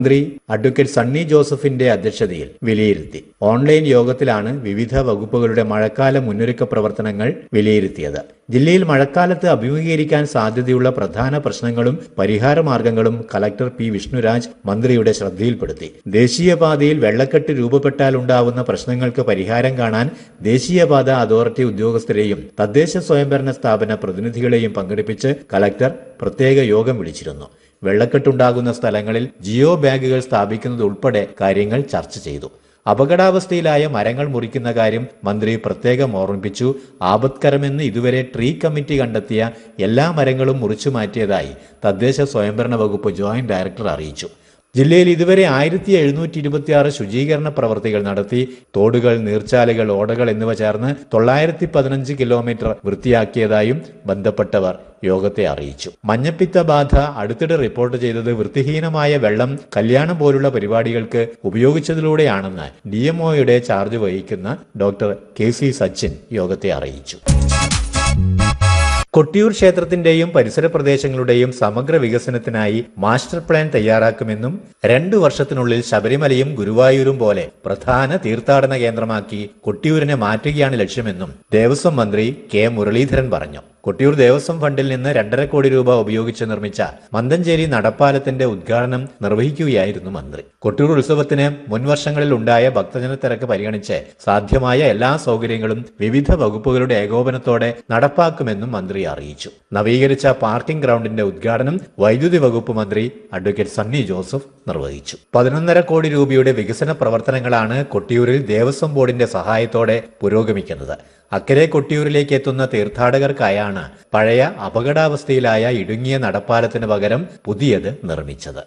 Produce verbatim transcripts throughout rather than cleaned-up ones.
മന്ത്രി അഡ്വക്കേറ്റ് സണ്ണി ജോസഫിന്റെ അധ്യക്ഷതയിൽ വിലയിരുത്തി. ഓൺലൈൻ യോഗത്തിലാണ് വിവിധ വകുപ്പുകളുടെ മഴക്കാല മുന്നൊരുക്ക പ്രവർത്തനങ്ങൾ വിലയിരുത്തിയത്. ജില്ലയിൽ മഴക്കാലത്ത് അഭിമുഖീകരിക്കാൻ സാധ്യതയുള്ള പ്രധാന പ്രശ്നങ്ങളും പരിഹാര മാർഗങ്ങളും കലക്ടർ പി വിഷ്ണുരാജ് മന്ത്രിയുടെ ശ്രദ്ധയിൽപ്പെടുത്തി. ദേശീയപാതയിൽ വെള്ളക്കെട്ട് രൂപപ്പെട്ടാലുണ്ടാവുന്ന പ്രശ്നങ്ങൾക്ക് പരിഹാരം കാണാൻ ദേശീയപാത അതോറിറ്റി ഉദ്യോഗസ്ഥരെയും തദ്ദേശ സ്വയംഭരണ സ്ഥാപന പ്രതിനിധികളെയും പങ്കെടുപ്പിച്ച് കലക്ടർ പ്രത്യേക യോഗം വിളിച്ചിരുന്നു. വെള്ളക്കെട്ടുണ്ടാകുന്ന സ്ഥലങ്ങളിൽ ജിയോ ബാഗുകൾ സ്ഥാപിക്കുന്നത് ഉൾപ്പെടെ കാര്യങ്ങൾ ചർച്ച ചെയ്തു. അപകടാവസ്ഥയിലായ മരങ്ങൾ മുറിക്കുന്ന കാര്യം മന്ത്രി പ്രത്യേകം ഓർമ്മിപ്പിച്ചു. ആപത്കരമെന്ന് ഇതുവരെ ട്രീ കമ്മിറ്റി കണ്ടെത്തിയ എല്ലാ മരങ്ങളും മുറിച്ചു മാറ്റിയതായി തദ്ദേശ സ്വയംഭരണ വകുപ്പ് ജോയിന്റ് ഡയറക്ടർ അറിയിച്ചു. ജില്ലയിൽ ഇതുവരെ ആയിരത്തി എഴുന്നൂറ്റി ഇരുപത്തിയാറ് ശുചീകരണ പ്രവർത്തികൾ നടത്തി. തോടുകൾ, നീർച്ചാലുകൾ, ഓടകൾ എന്നിവ ചേർന്ന് തൊള്ളായിരത്തി പതിനഞ്ച് കിലോമീറ്റർ വൃത്തിയാക്കിയതായും ബന്ധപ്പെട്ടവർ യോഗത്തെ അറിയിച്ചു. മഞ്ഞപ്പിത്ത ബാധ അടുത്തിടെ റിപ്പോർട്ട് ചെയ്തത് വൃത്തിഹീനമായ വെള്ളം കല്യാണം പോലുള്ള പരിപാടികൾക്ക് ഉപയോഗിച്ചതിലൂടെയാണെന്ന് ഡി എം ഒയുടെ ചാർജ് വഹിക്കുന്ന ഡോക്ടർ കെ സി സച്ചിൻ യോഗത്തെ അറിയിച്ചു. കൊട്ടിയൂർ ക്ഷേത്രത്തിന്റെയും പരിസര പ്രദേശങ്ങളുടെയും സമഗ്ര വികസനത്തിനായി മാസ്റ്റർ പ്ലാൻ തയ്യാറാക്കുമെന്നും രണ്ടു വർഷത്തിനുള്ളിൽ ശബരിമലയും ഗുരുവായൂരും പോലെ പ്രധാന തീർത്ഥാടന കേന്ദ്രമാക്കി കൊട്ടിയൂരിനെ മാറ്റുകയാണ് ലക്ഷ്യമെന്നും ദേവസ്വം മന്ത്രി കെ മുരളീധരൻ പറഞ്ഞു. കൊട്ടിയൂർ ദേവസ്വം ഫണ്ടിൽ നിന്ന് രണ്ടര കോടി രൂപ ഉപയോഗിച്ച് നിർമ്മിച്ച മന്തഞ്ചേരി നടപ്പാലത്തിന്റെ ഉദ്ഘാടനം നിർവഹിക്കുകയായിരുന്നു മന്ത്രി. കൊട്ടിയൂർ ഉത്സവത്തിന് മുൻവർഷങ്ങളിൽ ഉണ്ടായ ഭക്തജന തിരക്ക് പരിഗണിച്ച് സാധ്യമായ എല്ലാ സൗകര്യങ്ങളും വിവിധ വകുപ്പുകളുടെ ഏകോപനത്തോടെ നടപ്പാക്കുമെന്നും മന്ത്രി അറിയിച്ചു. നവീകരിച്ച പാർക്കിംഗ് ഗ്രൗണ്ടിന്റെ ഉദ്ഘാടനം വൈദ്യുതി വകുപ്പ് മന്ത്രി അഡ്വക്കേറ്റ് സണ്ണി ജോസഫ് നിർവഹിച്ചു. പതിനൊന്നര കോടി രൂപയുടെ വികസന പ്രവർത്തനങ്ങളാണ് കൊട്ടിയൂരിൽ ദേവസ്വം ബോർഡിന്റെ സഹായത്തോടെ പുരോഗമിക്കുന്നത്. അക്കരെ കൊട്ടിയൂരിലേക്ക് എത്തുന്ന തീർത്ഥാടകർക്കായാണ് പഴയ അപകടാവസ്ഥയിലായ ഇടുങ്ങിയ നടപ്പാലത്തിന് പകരം പുതിയത് നിർമ്മിച്ചത്.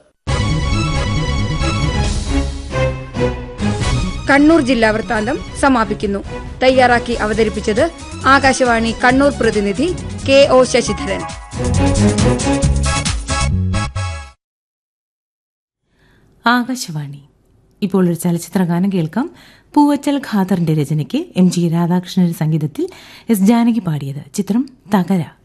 കണ്ണൂർ ജില്ലാ വൃത്താന്തം സമാപിക്കുന്നു. തയ്യാറാക്കി അവതരിപ്പിച്ചത് ആകാശവാണി കണ്ണൂർ പ്രതിനിധി കെ ഒ ശശിധരൻ. ആകാശവാണി. ഇപ്പോൾ ഒരു ചലച്ചിത്ര ഗാനം കേൾക്കാം. പൂവച്ചൽ ഖാദറിന്റെ രചനയ്ക്ക് എം ജി രാധാകൃഷ്ണന്റെ സംഗീതത്തിൽ എസ് ജാനകി പാടിയത്. ചിത്രം തകര.